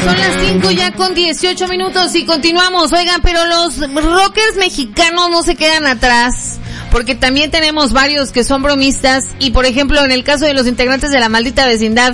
Son las 5 ya con 18 minutos y continuamos. Oigan, pero los rockers mexicanos no se quedan atrás, porque también tenemos varios que son bromistas y, por ejemplo, en el caso de los integrantes de La Maldita Vecindad,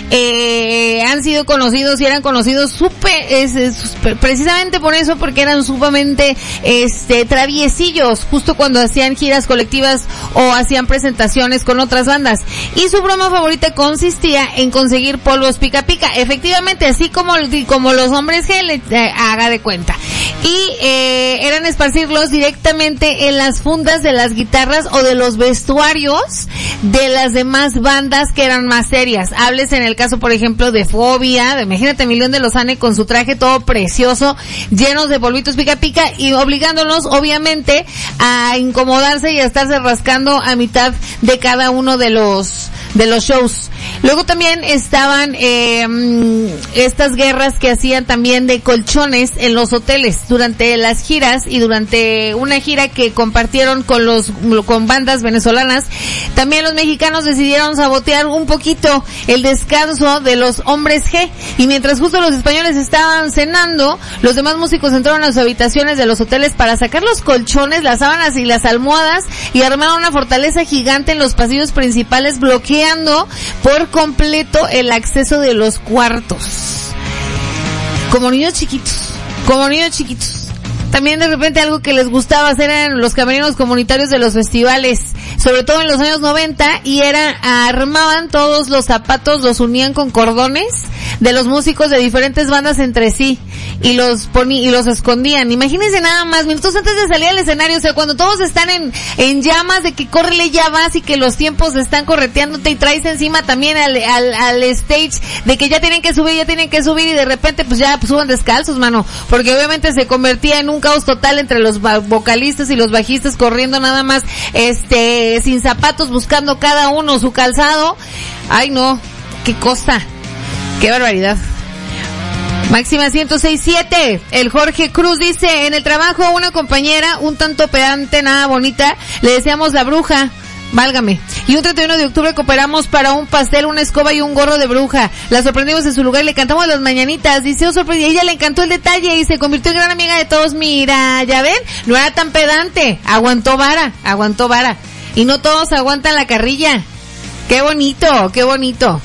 han sido conocidos y eran conocidos precisamente por eso, porque eran sumamente traviesillos justo cuando hacían giras colectivas o hacían presentaciones con otras bandas. Y su broma favorita consistía en conseguir polvos pica pica, efectivamente, así como los hombres G, haga de cuenta. Y eran esparcirlos directamente en las fundas de las guitarras o de los vestuarios de las demás bandas que eran más serias. Hables en el caso, por ejemplo, de Fobia, imagínate Emilión de Lozane con su traje todo precioso, llenos de polvitos pica pica, y obligándolos obviamente a incomodarse y a estarse rascando a mitad de cada uno de los shows. Luego también estaban estas guerras que hacían también de colchones en los hoteles durante las giras, y durante una gira que compartieron con bandas venezolanas, también los mexicanos decidieron sabotear un poquito el descanso de los hombres G, y mientras justo los españoles estaban cenando, los demás músicos entraron a sus habitaciones de los hoteles para sacar los colchones, las sábanas y las almohadas, y armaron una fortaleza gigante en los pasillos principales, bloqueando por completo el acceso de los cuartos. Como niños chiquitos. También de repente algo que les gustaba hacer eran los camerinos comunitarios de los festivales, sobre todo en los años 90, y armaban todos los zapatos, los unían con cordones de los músicos de diferentes bandas entre sí, y los escondían. Imagínense nada más, minutos antes de salir al escenario, o sea, cuando todos están en llamas de que córrele ya vas, y que los tiempos están correteándote, y traes encima también al stage de que ya tienen que subir, y de repente pues suban descalzos, mano, porque obviamente se convertía en un caos total entre los vocalistas y los bajistas, corriendo nada más sin zapatos, buscando cada uno su calzado. Ay no, qué cosa, qué barbaridad. Máxima 106.7, el Jorge Cruz dice: en el trabajo una compañera un tanto pedante, nada bonita, le decíamos la bruja, válgame, y un 31 de octubre cooperamos para un pastel, una escoba y un gorro de bruja. La sorprendimos en su lugar y le cantamos las mañanitas. Dice, sorprendí, a ella le encantó el detalle y se convirtió en gran amiga de todos. Mira, ya ven, no era tan pedante, aguantó vara, y no todos aguantan la carrilla. Qué bonito.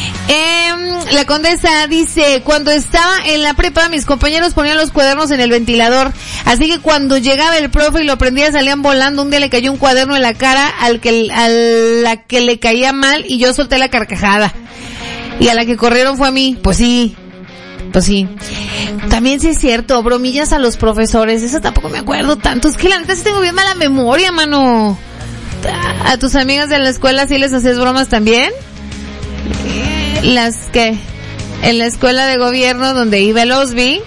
La Condesa dice: cuando estaba en la prepa, mis compañeros ponían los cuadernos en el ventilador, así que cuando llegaba el profe y lo prendía salían volando. Un día le cayó un cuaderno en la cara a la que le caía mal, y yo solté la carcajada, y a la que corrieron fue a mí. Pues sí. También sí es cierto, bromillas a los profesores, eso tampoco me acuerdo tanto, es que la neta sí tengo bien mala memoria, mano. ¿A tus amigas de la escuela sí les hacías bromas también? Las que en la escuela de gobierno donde iba el Osby,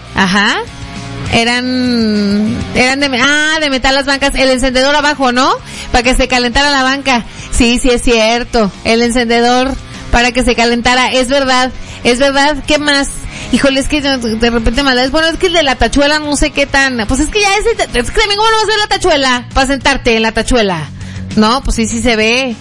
eran de metal las bancas, el encendedor abajo, ¿no? Para que se calentara la banca. Sí, es cierto, el encendedor para que se calentara, es verdad. ¿Qué más? Híjole, es que de repente maldades. Bueno, es que el de la tachuela no sé qué tan, pues es que ya es que también, ¿cómo no vas a ver la tachuela? Para sentarte en la tachuela. No, pues sí se ve.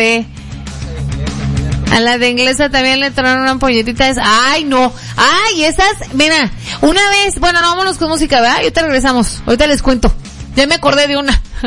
A la de inglesa también le entraron una ampolletita de esas. Ay, no. Ay, esas, mira, una vez, bueno, no, vámonos con música, ¿verdad? Ahorita regresamos. Ahorita les cuento. Ya me acordé de una.